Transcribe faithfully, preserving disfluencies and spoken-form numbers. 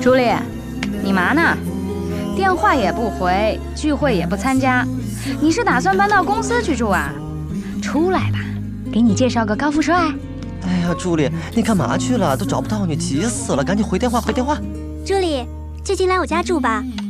朱莉，你嘛呢？电话也不回，聚会也不参加，你是打算搬到公司去住啊？出来吧，给你介绍个高富帅。 哎呀，朱莉，你干嘛去了？都找不到你，急死了！赶紧回电话，回电话。 朱莉，最近来我家住吧，